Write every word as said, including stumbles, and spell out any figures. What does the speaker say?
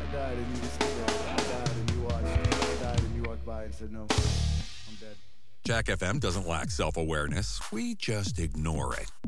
died and you just stood there. I died and you watched. I died and you walked by and said, no, I'm dead. Jack F M doesn't lack self-awareness. We just ignore it.